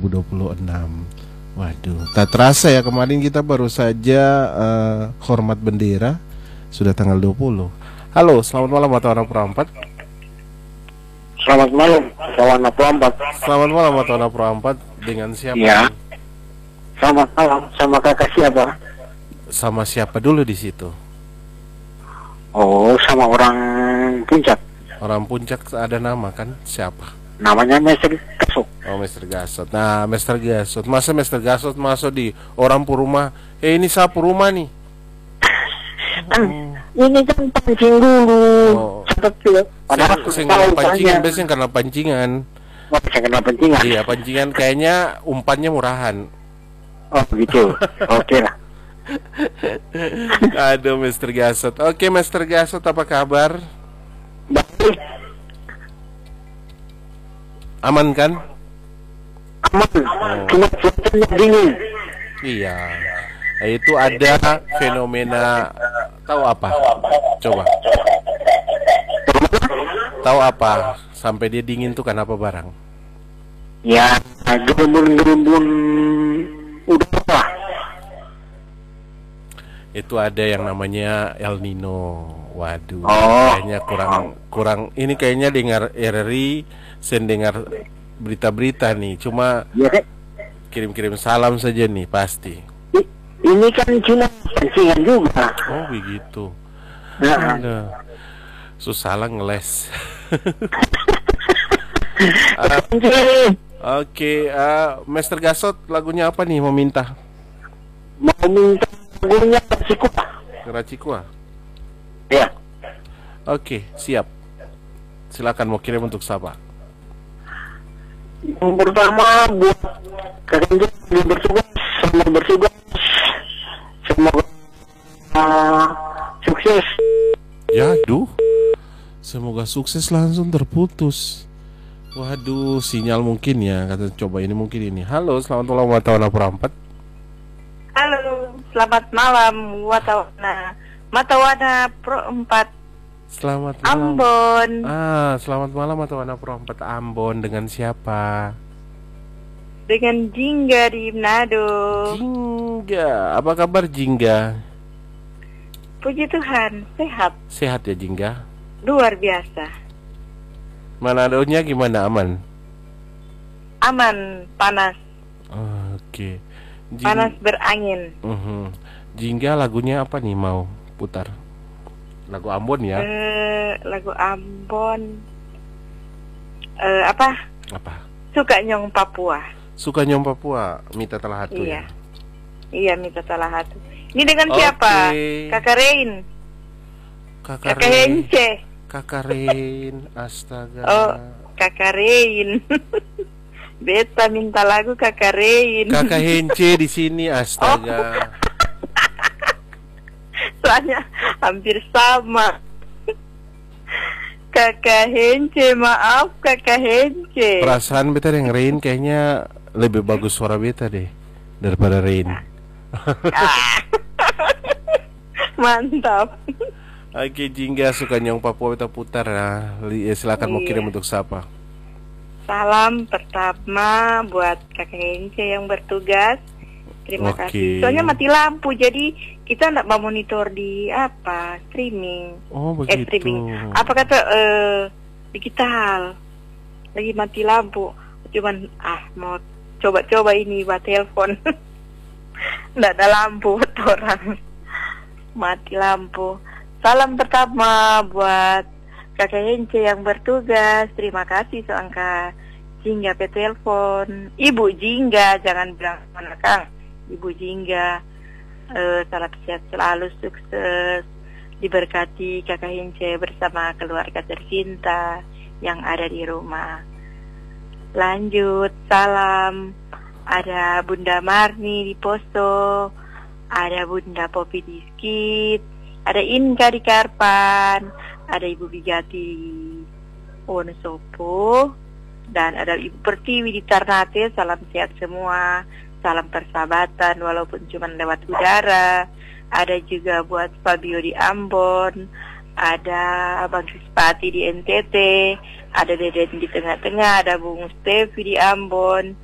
2026. Waduh, tak terasa ya, kemarin kita baru saja hormat bendera, sudah tanggal 20. Halo, selamat malam Matawana Pro 4. Selamat malam, Matawana Pro 4. Selamat malam Matawana Pro 4. Dengan siapa? Ya. Selamat malam, sama kakak siapa? Sama siapa dulu di situ? Oh, sama orang Puncak. Orang Puncak ada nama kan? Siapa? Namanya Mr. Gasot. Oh, Mr. Gasot. Nah, Mr. Gasot. Masa Mr. Gasot masuk di orang Puruma? Ini sapu rumah nih. Ini kan pancing dulu. Oh. Padahal saya pancingan, biasanya karena pancingan. Saya kenal pancingan. Iya, pancingan kayaknya umpannya murahan. Oh, begitu. Oke lah. Aduh, Mr. Gasot. Oke, Mr. Gasot, apa kabar? Baik. Aman kan? Aman. Cuma cuacanya dingin. Iya. Itu ada fenomena, tahu apa? Coba. Tahu apa? Sampai dia dingin tuh kenapa barang? Ya, gerumbun-gerumbun udara. Itu ada yang namanya El Nino. Waduh, Oh. kayaknya kurang ini kayaknya dengar RRI, sen dengar berita-berita nih. Cuma Ya, kirim-kirim salam saja nih pasti. ini kan cuma pancingan juga. Oh, begitu. Nah, Aduh. Susah lah ngeles. Oke, Mr. Gasot, lagunya apa nih mau minta? mau minta lagunya Persikuta. Racikua. Ya. Oke, siap. Silakan mau kirim untuk siapa? Yang pertama buat kalian yang bertugas, semua bertugas, semoga sukses. Ya, duh. Semoga sukses, langsung terputus. Waduh, sinyal mungkin ya. Kata coba ini mungkin ini. Halo, selamat malam Matawana Pro 4. Halo, selamat malam Matawana Pro 4 Selamat malam. Ambon. Selamat malam Matawana Pro 4 Ambon. Dengan siapa? Dengan Jingga di Manado. Jingga. Apa kabar Jingga? Puji Tuhan, sehat. Sehat ya Jingga? Luar biasa. Manadonya gimana, aman? Aman, panas. Oke. Panas berangin. Jingga lagunya apa nih mau putar? Lagu Ambon ya? Lagu Ambon. Apa? Suka Nyong Papua. Suka Nyong Papua, Mita Talahatu. Iya. Ya? Iya, Mita Talahatu. Ini dengan siapa? Kakak Rein. Kakak Hence. Kakak Rein, astaga. Oh, Kakak Rein. Beta minta lagu Kakak Rein. Kakak Hence di sini, astaga. Soalnya hampir sama. Kakak Hence, maaf Kakak Hence. Perasaan beta yang Rein kayaknya lebih bagus suara beta deh daripada Rein. Mantap. Oke, Jingga Suka Nyong Papua beta putar ya. Silakan mau kirim untuk siapa? Salam pertama buat Kakak Hence yang bertugas. Terima kasih. Soalnya mati lampu, jadi kita tidak mau monitor di streaming. Oh, begitu. Streaming. Apa kata digital. Lagi mati lampu. Cuman mau coba-coba ini buat telepon. Tidak ada lampu orang. Mati lampu. Salam pertama buat Kakak Hence yang bertugas. Terima kasih seangka Jingga pe telepon. Ibu Jingga, jangan bilang mana Kang. Ibu Jingga, salam sehat selalu, sukses, diberkati Kakak Hence bersama keluarga tercinta yang ada di rumah. Lanjut, salam. Ada Bunda Marni di Poso, ada Bunda Popi di Skit, ada Inka di Karpan, ada Ibu Bigati Wonosobo, dan ada Ibu Pertiwi di Ternate. Salam sehat semua, salam persahabatan walaupun cuma lewat udara. Ada juga buat Fabio di Ambon, ada Abang Krispati di NTT, ada Deden di tengah-tengah, ada Bung Stevi di Ambon,